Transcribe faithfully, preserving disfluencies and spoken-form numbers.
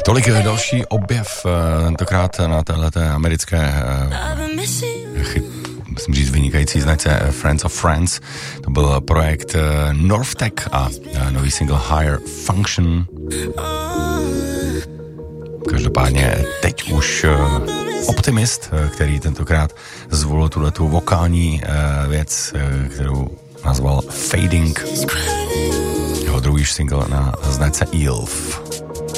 Tolik další objev, tentokrát na téhleté americké chyt, musím říct vynikající značce Friends of Friends. To byl projekt Northtech a nový single Higher Function. Každopádně teď už Optimist, který tentokrát zvolil tuhletu vokální věc, kterou nazval Fading. Jeho druhý single na značce Elf.